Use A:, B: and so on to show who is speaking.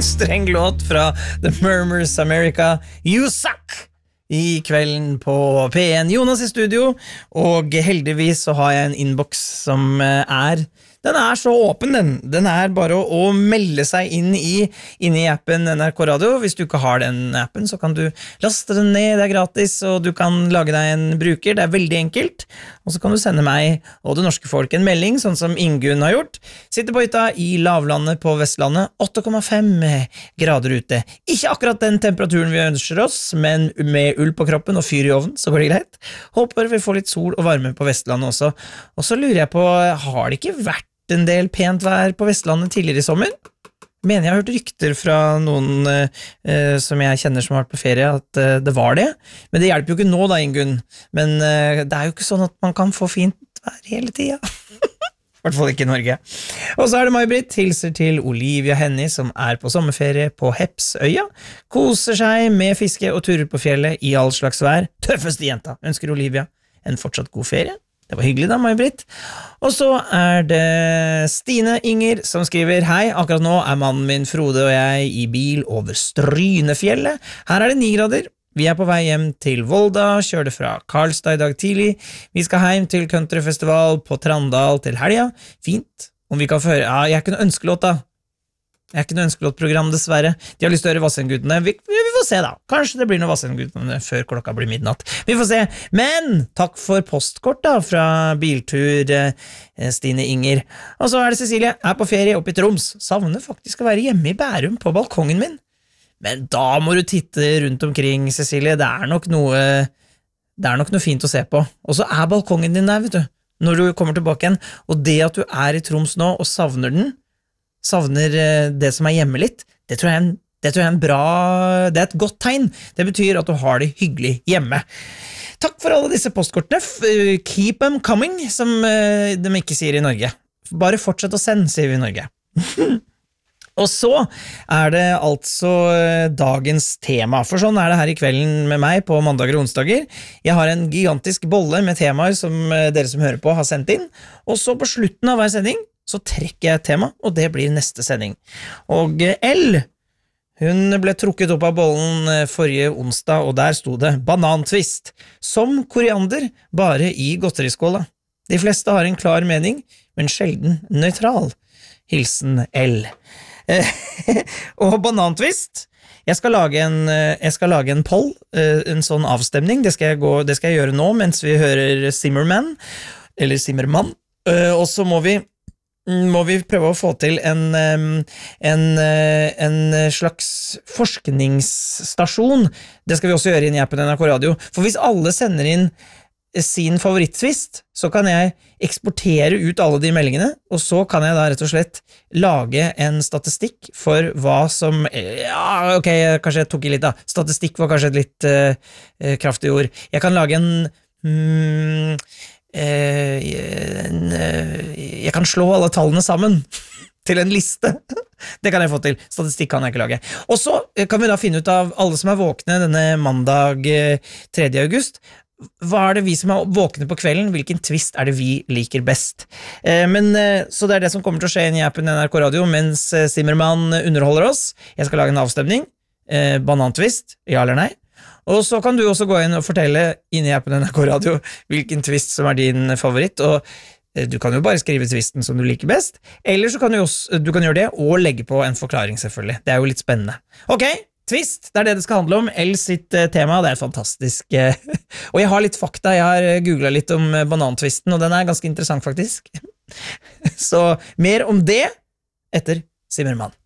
A: Anstreng låt fra The Murmurs America, You Suck! I kvelden på P1, Jonas I studio, og heldigvis så har jeg en inbox som den så åpen, den bare å melde seg inn i appen NRK Radio. Hvis du ikke har den appen, så kan du laste den ned, det gratis, og du kan lage deg en bruker, det veldig enkelt. Og så kan du sende meg og det norske folk en melding, sånn som Ingunn har gjort. Sitter på hytta I lavlandet på Vestlandet, 8,5 grader ute. Ikke akkurat den temperaturen vi ønsker oss, men med ull på kroppen og fyr I ovnen, så går det greit. Håper vi får litt sol og varme på Vestlandet også. Og så lurer jeg på, har det ikke vært en del pent vær på Vestlandet tidligere I sommer? Mener jeg har hørt rykter fra noen som jeg kjenner som har vært på ferie, at det var det. Men det hjelper jo ikke nå da, Ingunn. Men det jo ikke sånn at man kan få fint vær hele tiden. I hvert fall ikke I Norge. Og så det May-Britt, hilser til Olivia Henny, som på sommerferie på Hepsøya. Koser seg med fiske og turer på fjellet I all slags vær. Tøffeste jenta, ønsker Olivia en fortsatt god ferie. Det var hyggelig da, May-Britt. Og så det Stine Inger som skriver: Hei, akkurat nå mannen min Frode og jeg I bil over Strynefjellet. Her det 9 grader. Vi på vei hjem til Volda, kjørte fra Karlstad I dag tidlig. Vi skal hjem til countryfestival på Trandal til helga. Fint. Om vi kan få høre, jeg kunne ønskelåt da. Jeg kunne ønskelåtprogram dessverre. De har lyst til å høre Vassendgutene. Vi får se da. Kanskje det blir noe Vassendgutene før klokka blir midnatt. Vi får se. Men takk for postkort da, fra Biltur Stine Inger. Og så det Cecilie. På ferie oppe I Troms. Savner faktisk å være hjemme I Bærum på balkongen min. Men da må du titte rundt omkring, Cecilie. Det nok noe fint å se på. Og så balkongen din der, vet du. Når du kommer tilbake igjen. Og det at du I Troms nå og savner den, savner det som hjemme litt, det tror jeg en bra, det et godt tegn. Det betyr at du har det hyggelig hjemme. Takk for alle disse postkortene. Keep them coming, som de ikke sier I Norge. Bare fortsett å sende, sier vi I Norge. Og så det altså dagens tema, for sånn det her I kvelden med meg på mandager og onsdager. Jeg har en gigantisk bolle med temaer som dere som hører på har sendt inn, og så på slutten av hver sending så trekker jeg et tema, og det blir neste sending. Og L, hun ble trukket opp av bollen forrige onsdag, og der stod det banantvist, som koriander, bare I godteriskåla. De fleste har en klar mening, men sjelden nøytral. Hilsen L. Og banantvist, jeg skal lage en poll, en sånn avstemning, det skal jeg gjøre nå, mens vi hører Zimmerman, eller Zimmermann, og så må vi prøve å få til en slags forskningsstasjon. Det skal vi også gjøre inn I appen NRK Radio. For hvis alle sender inn sin favorittvist, så kan jeg eksportere ut alle de meldingene, og så kan jeg da rett og slett lage en statistikk for hva som, ok, kanskje jeg tok I litt da. Statistikk var kanskje et litt kraftig ord. Jeg kan lage jeg kan slå alle tallene sammen til en liste. Det kan jeg få til. Statistikk kan jeg ikke lage. Og så kan vi da finne ut av alle som våkne denne mandag 3. august. Hva det vi som våkne på kvelden? Hvilken twist det vi liker best? Så det det som kommer til å skje inn I appen NRK Radio mens Zimmermann underholder oss. Jeg skal lage en avstemning. Banantvist, ja eller nei? Og så kan du også gå inn og fortelle inn I appen NRK Radio hvilken twist som din favoritt, og du kan jo bare skrive twisten som du liker best, eller så kan du kan gjøre det og legge på en forklaring selvfølgelig. Det jo litt spennende. Ok, twist, det det skal handle om. L sitt tema, det fantastisk. Og jeg har litt fakta, jeg har googlet litt om banantvisten, og den ganske interessant faktisk. Så mer om det etter Zimmermann.